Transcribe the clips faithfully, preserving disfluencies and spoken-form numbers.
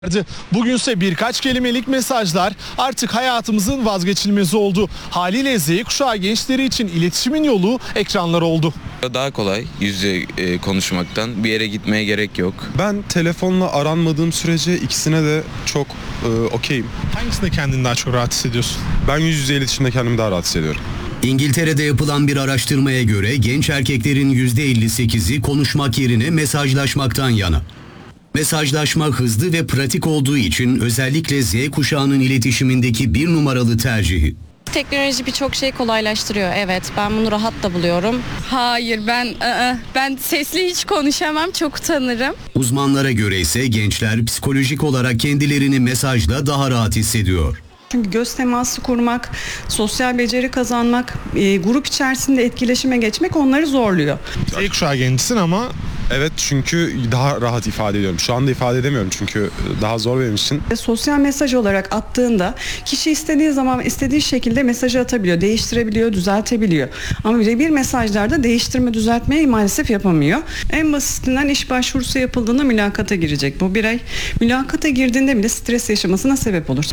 Bugünse birkaç kelimelik mesajlar artık hayatımızın vazgeçilmezi oldu. Haliyle Z kuşağı gençleri için iletişimin yolu ekranlar oldu. Daha kolay yüz yüze e, konuşmaktan, bir yere gitmeye gerek yok. Ben telefonla aranmadığım sürece ikisine de çok e, okeyim. Hangisinde kendini daha çok rahat hissediyorsun? Ben yüz yüze iletişimde kendimi daha rahat hissediyorum. İngiltere'de yapılan bir araştırmaya göre genç erkeklerin yüzde elli sekizi konuşmak yerine mesajlaşmaktan yana. Mesajlaşma hızlı ve pratik olduğu için özellikle Z kuşağının iletişimindeki bir numaralı tercihi. Teknoloji birçok şeyi kolaylaştırıyor. Evet, ben bunu rahat da buluyorum. Hayır, ben ı-ı, ben sesli hiç konuşamam, çok utanırım. Uzmanlara göre ise gençler psikolojik olarak kendilerini mesajla daha rahat hissediyor. Çünkü göz teması kurmak, sosyal beceri kazanmak, e, grup içerisinde etkileşime geçmek onları zorluyor. Z kuşağı gençsin ama... Evet, çünkü daha rahat ifade ediyorum. Şu anda ifade edemiyorum çünkü daha zor benim için. Sosyal mesaj olarak attığında kişi istediği zaman istediği şekilde mesajı atabiliyor, değiştirebiliyor, düzeltebiliyor. Ama birebir mesajlarda değiştirme, düzeltmeyi maalesef yapamıyor. En basitinden iş başvurusu yapıldığında mülakata girecek bu birey. Mülakata girdiğinde bile stres yaşamasına sebep olur.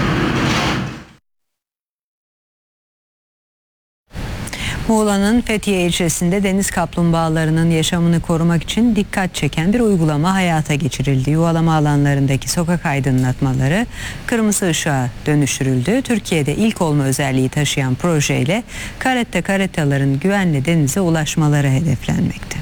Muğla'nın Fethiye ilçesinde deniz kaplumbağalarının yaşamını korumak için dikkat çeken bir uygulama hayata geçirildi. Yuvalama alanlarındaki sokak aydınlatmaları kırmızı ışığa dönüştürüldü. Türkiye'de ilk olma özelliği taşıyan projeyle karette karetaların güvenli denize ulaşmaları hedeflenmekte.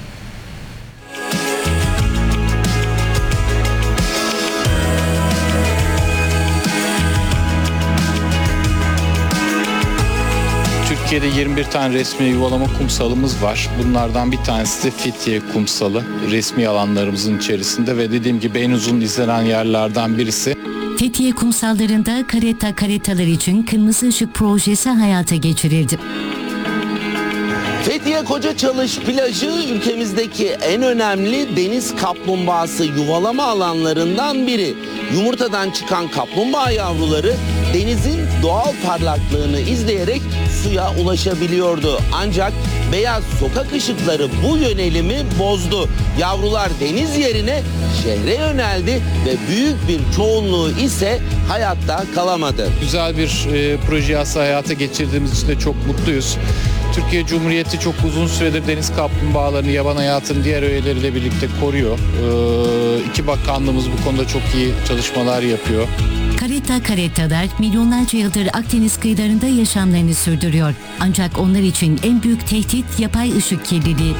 Türkiye'de yirmi bir tane resmi yuvalama kumsalımız var. Bunlardan bir tanesi de Fethiye kumsalı. Resmi alanlarımızın içerisinde ve dediğim gibi en uzun izlenen yerlerden birisi. Fethiye kumsallarında karetta karetalar için kırmızı ışık projesi hayata geçirildi. Fethiye Kocaçalış plajı ülkemizdeki en önemli deniz kaplumbağası yuvalama alanlarından biri. Yumurtadan çıkan kaplumbağa yavruları denizin doğal parlaklığını izleyerek suya ulaşabiliyordu. Ancak beyaz sokak ışıkları bu yönelimi bozdu. Yavrular deniz yerine şehre yöneldi ve büyük bir çoğunluğu ise hayatta kalamadı. Güzel bir e, projeyi aslında hayata geçirdiğimiz için de çok mutluyuz. Türkiye Cumhuriyeti çok uzun süredir deniz kaplumbağalarını, yaban hayatının diğer öğeleriyle birlikte koruyor. Ee, iki bakanlığımız bu konuda çok iyi çalışmalar yapıyor. Karetta karetalar milyonlarca yıldır Akdeniz kıyılarında yaşamlarını sürdürüyor. Ancak onlar için en büyük tehdit yapay ışık kirliliği.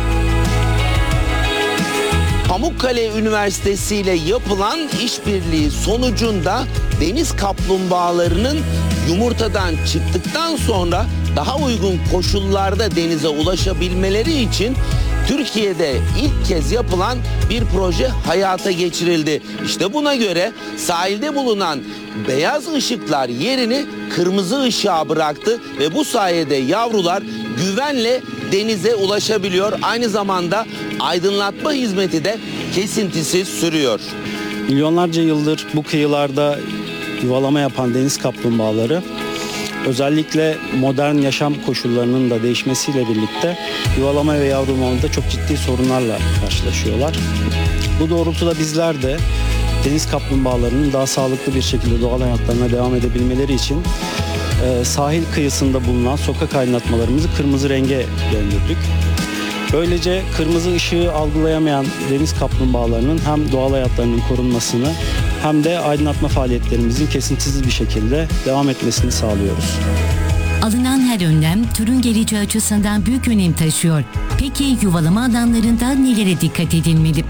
Pamukkale Üniversitesi ile yapılan işbirliği sonucunda deniz kaplumbağalarının yumurtadan çıktıktan sonra daha uygun koşullarda denize ulaşabilmeleri için Türkiye'de ilk kez yapılan bir proje hayata geçirildi. İşte buna göre sahilde bulunan beyaz ışıklar yerini kırmızı ışığa bıraktı ve bu sayede yavrular güvenle denize ulaşabiliyor. Aynı zamanda aydınlatma hizmeti de kesintisiz sürüyor. Milyonlarca yıldır bu kıyılarda yuvalama yapan deniz kaplumbağaları özellikle modern yaşam koşullarının da değişmesiyle birlikte yuvalama ve yavrulamada çok ciddi sorunlarla karşılaşıyorlar. Bu doğrultuda bizler de deniz kaplumbağalarının daha sağlıklı bir şekilde doğal hayatlarına devam edebilmeleri için e, sahil kıyısında bulunan sokak aydınlatmalarımızı kırmızı renge döndürdük. Böylece kırmızı ışığı algılayamayan deniz kaplumbağalarının hem doğal hayatlarının korunmasını hem de aydınlatma faaliyetlerimizin kesintisiz bir şekilde devam etmesini sağlıyoruz. Alınan her önlem türün geleceği açısından büyük önem taşıyor. Peki yuvalama alanlarında nelere dikkat edilmeli?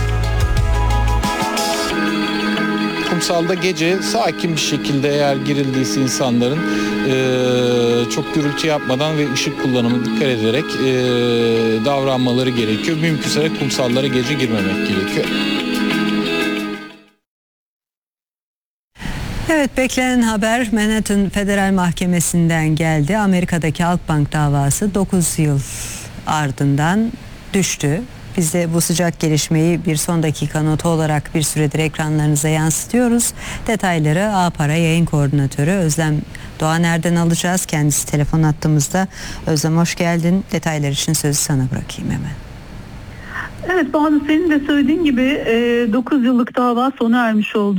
Kumsalda gece sakin bir şekilde eğer girildiyse insanların e, çok gürültü yapmadan ve ışık kullanımına dikkat ederek e, davranmaları gerekiyor. Mümkünse kumsallara gece girmemek gerekiyor. Evet, beklenen haber Manhattan Federal Mahkemesi'nden geldi. Amerika'daki Halkbank davası dokuz yıl ardından düştü. Biz de bu sıcak gelişmeyi bir son dakika notu olarak bir süredir ekranlarınıza yansıtıyoruz. Detayları A-Para Yayın Koordinatörü Özlem Doğaner'den alacağız. Kendisi telefon attığımızda. Özlem, hoş geldin. Detaylar için sözü sana bırakayım hemen. Evet, Banu, senin de söylediğin gibi dokuz yıllık dava sona ermiş oldu.